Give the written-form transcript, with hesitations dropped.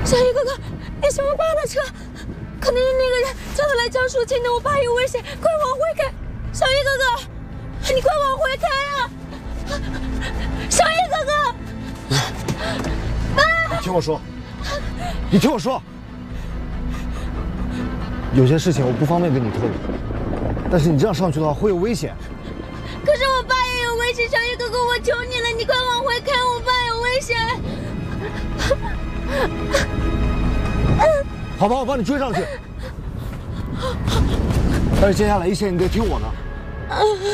小鱼哥哥，你是我爸的车，可能是那个人叫他来交赎金的，我爸有危险，快往回开！小鱼哥哥，你快往回开啊！小鱼哥哥， 你听我说，你听我说，有些事情我不方便跟你透露，但是你这样上去的话会有危险。 可是我爸也有危险，小鱼哥哥，我求你了，你快往回开，我爸有危险。 好吧，我帮你追上去。但是接下来一切你得听我的。